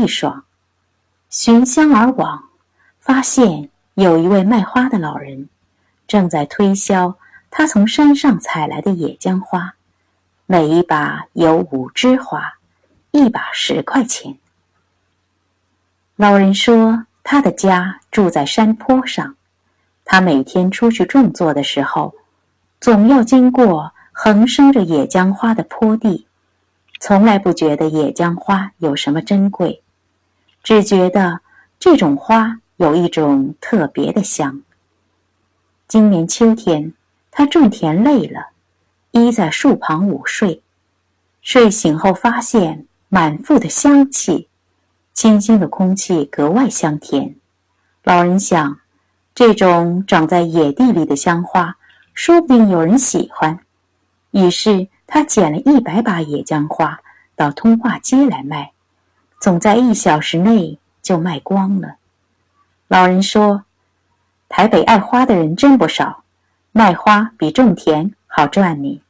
一爽，寻香而往，发现有一位卖花的老人正在推销他从山上采来的野姜花，每一把有5枝花，一把10块钱。老人说他的家住在山坡上，他每天出去种作的时候，总要经过横生着野姜花的坡地，从来不觉得野姜花有什么珍贵，只觉得这种花有一种特别的香。今年秋天，他种田累了，依在树旁午睡，睡醒后发现满腹的香气，清新的空气格外香甜。老人想，这种长在野地里的香花，说不定有人喜欢。于是他捡了100把野姜花到通化街来卖，总在1小时内就卖光了。老人说，台北爱花的人真不少，卖花比种田好赚呢。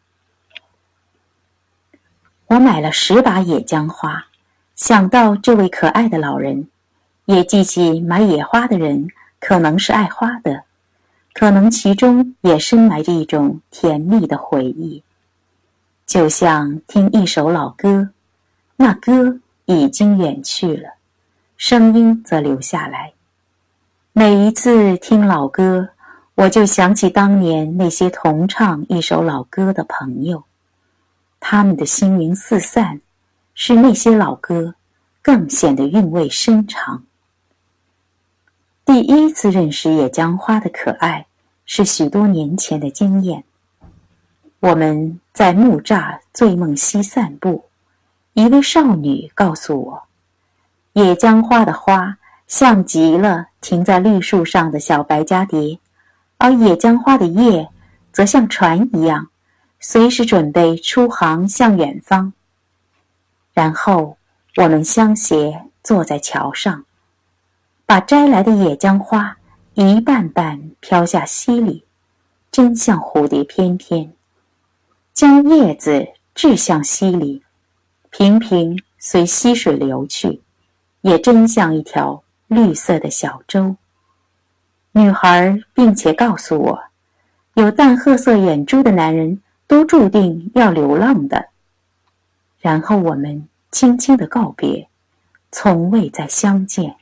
我买了10把野姜花，想到这位可爱的老人，也记起买野花的人可能是爱花的，可能其中也深埋着一种甜蜜的回忆。就像听一首老歌，那歌已经远去了，声音则留下来。每一次听老歌，我就想起当年那些同唱一首老歌的朋友，他们的星云四散，使那些老歌更显得韵味深长。第一次认识野姜花的可爱，是许多年前的经验。我们在木栅醉梦溪散步，一位少女告诉我，野姜花的花像极了停在绿树上的小白蛱蝶，而野姜花的叶则像船一样，随时准备出航向远方。然后我们相携坐在桥上，把摘来的野姜花一瓣瓣飘下溪里，真像蝴蝶翩翩，将叶子掷向溪里，平平随溪水流去，也真像一条绿色的小舟。女孩并且告诉我，有淡褐色眼珠的男人都注定要流浪的。然后我们轻轻地告别，从未再相见。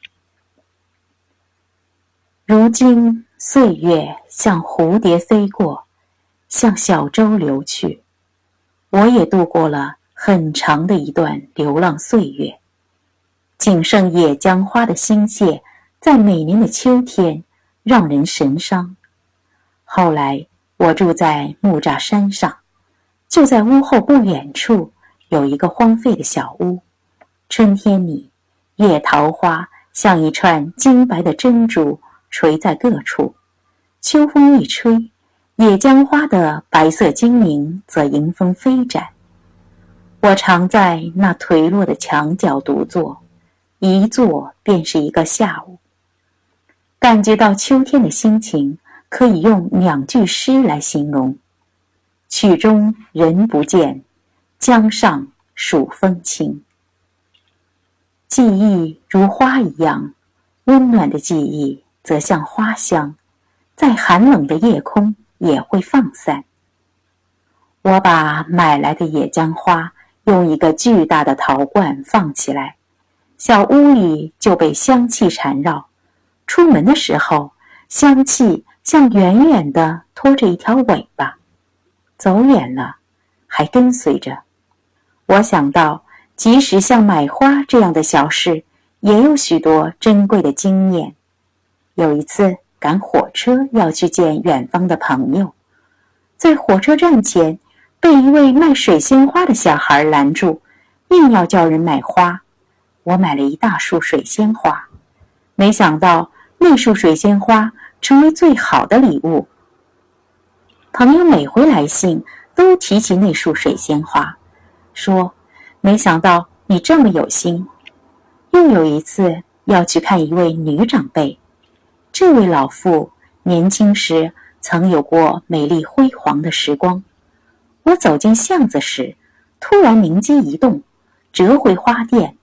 如今岁月像蝴蝶飞过，像小舟流去，我也度过了很长的一段流浪岁月。仅剩野姜花的心谢，在每年的秋天让人神伤。后来我住在木栅山上，就在屋后不远处有一个荒废的小屋。春天里，野桃花像一串金白的珍珠垂在各处，秋风一吹，野姜花的白色精灵则迎风飞展。我常在那颓落的墙角独坐，一坐便是一个下午。感觉到秋天的心情，可以用2句诗来形容：曲中人不见，江上暑风清。记忆如花一样，温暖的记忆则像花香，在寒冷的夜空也会放散。我把买来的野姜花用一个巨大的陶罐放起来，小屋里就被香气缠绕。出门的时候，香气像远远地拖着一条尾巴，走远了还跟随着。我想到，即使像买花这样的小事，也有许多珍贵的经验。有一次赶火车要去见远方的朋友，在火车站前被一位卖水仙花的小孩拦住，硬要叫人买花。我买了一大束水仙花，没想到那束水仙花成为最好的礼物。朋友每回来信都提起那束水仙花，说没想到你这么有心。又有一次要去看一位女长辈，这位老妇年轻时曾有过美丽辉煌的时光。我走进巷子时，突然灵机一动，折回花店，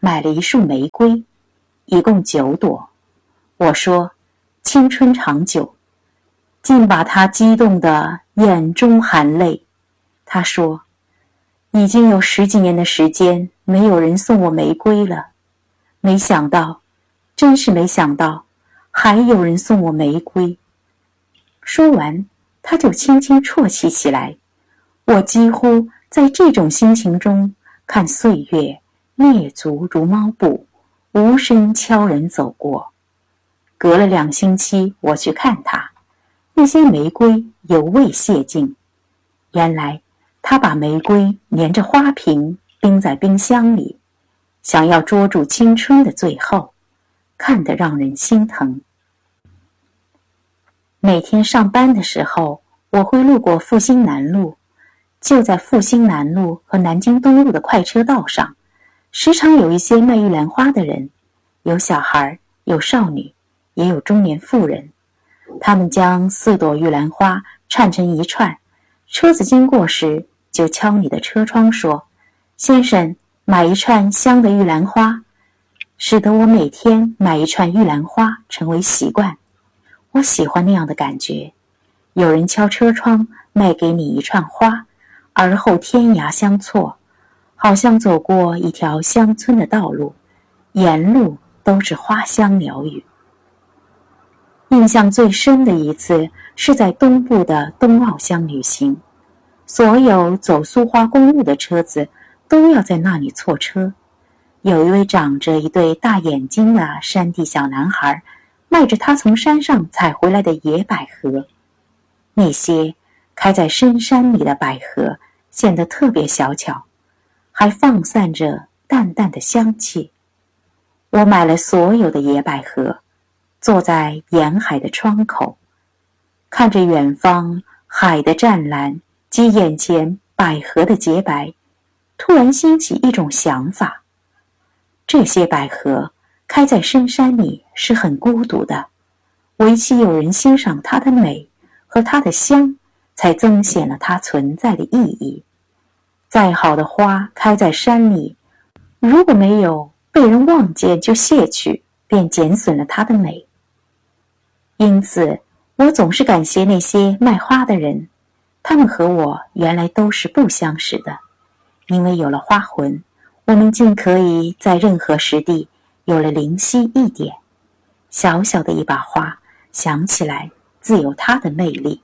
买了一束玫瑰，一共9朵。我说青春长久，竟把他激动得眼中含泪。他说已经有10几年的时间没有人送我玫瑰了，没想到，真是没想到，还有人送我玫瑰。说完，他就轻轻啜泣起来。我几乎在这种心情中看岁月蹑足如猫步，无声悄然走过。隔了2星期，我去看他，那些玫瑰犹未谢尽。原来他把玫瑰粘着花瓶冰在冰箱里，想要捉住青春的最后，看得让人心疼。每天上班的时候，我会路过复兴南路，就在复兴南路和南京东路的快车道上，时常有一些卖玉兰花的人，有小孩，有少女，也有中年妇人。他们将4朵玉兰花串成一串，车子经过时就敲你的车窗说：“先生，买一串香的玉兰花。”使得我每天买一串玉兰花成为习惯。我喜欢那样的感觉，有人敲车窗卖给你一串花，而后天涯相错，好像走过一条乡村的道路，沿路都是花香鸟语。印象最深的一次是在东部的东澳乡旅行，所有走苏花公路的车子都要在那里错车。有一位长着一对大眼睛的山地小男孩，卖着他从山上采回来的野百合。那些开在深山里的百合显得特别小巧，还放散着淡淡的香气。我买了所有的野百合，坐在沿海的窗口，看着远方海的湛蓝及眼前百合的洁白，突然兴起一种想法：这些百合开在深山里是很孤独的，唯其有人欣赏它的美和它的香，才增显了它存在的意义。再好的花开在山里，如果没有被人望见就谢去，便减损了它的美。因此，我总是感谢那些卖花的人，他们和我原来都是不相识的，因为有了花魂，我们竟可以在任何时地有了灵犀一点。小小的一把花，想起来自有它的魅力。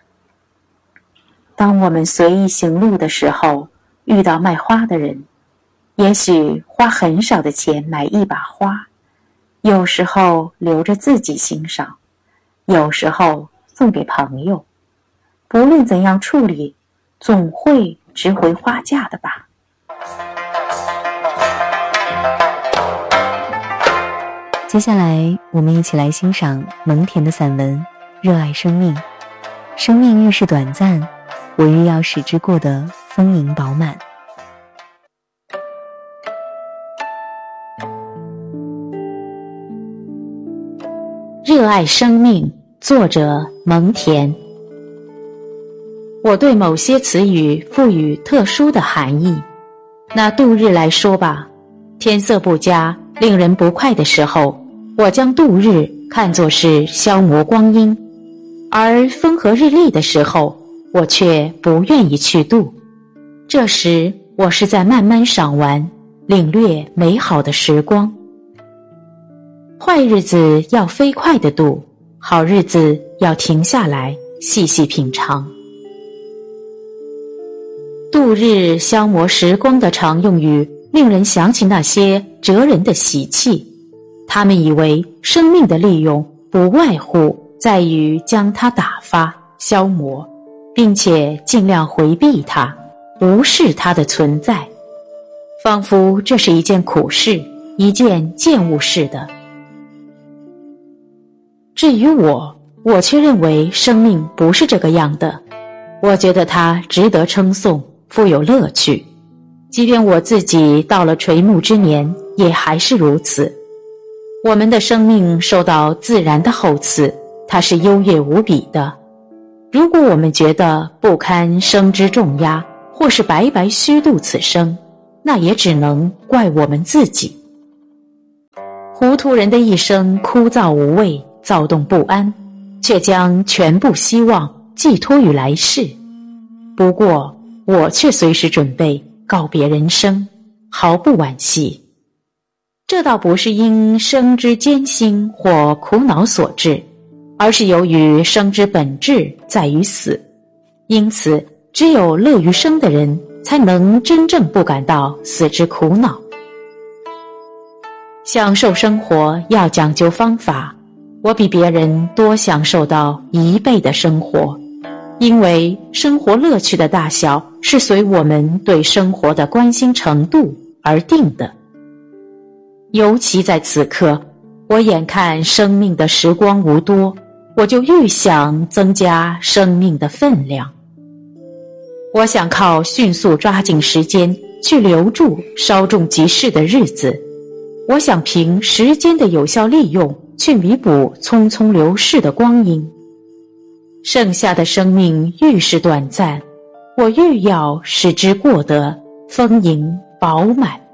当我们随意行路的时候，遇到卖花的人，也许花很少的钱买一把花，有时候留着自己欣赏，有时候送给朋友。不论怎样处理，总会值回花价的吧。 接下来我们一起来欣赏蒙恬的散文《热爱生命》。生命愈是短暂，我愈要使之过得丰盈饱满。 热爱生命，作者蒙恬。我对某些词语赋予特殊的含义。拿度日来说吧，天色不佳，令人不快的时候，我将度日看作是消磨光阴，而风和日丽的时候，我却不愿意去度。这时我是在慢慢赏玩，领略美好的时光。坏日子要飞快地度，好日子要停下来细细品尝。度日消磨时光的常用语，令人想起那些哲人的习气。他们以为生命的利用不外乎在于将它打发、消磨，并且尽量回避它，无视它的存在，仿佛这是一件苦事，一件贱物似的。至于我却认为生命不是这个样的，我觉得它值得称颂，富有乐趣，即便我自己到了垂暮之年，也还是如此。我们的生命受到自然的厚赐，它是优越无比的。如果我们觉得不堪生之重压，或是白白虚度此生，那也只能怪我们自己。 糊涂人的一生枯燥无味，躁动不安，却将全部希望寄托于来世。不过我却随时准备告别人生，毫不惋惜。这倒不是因生之艰辛或苦恼所致，而是由于生之本质在于死，因此只有乐于生的人才能真正不感到死之苦恼。享受生活要讲究方法，我比别人多享受到1倍的生活，因为生活乐趣的大小是随我们对生活的关心程度而定的。尤其在此刻，我眼看生命的时光无多，我就愈想增加生命的分量。我想靠迅速抓紧时间去留住稍纵即逝的日子，我想凭时间的有效利用去弥补匆匆流逝的光阴。剩下的生命愈是短暂，我愈要使之过得丰盈饱满。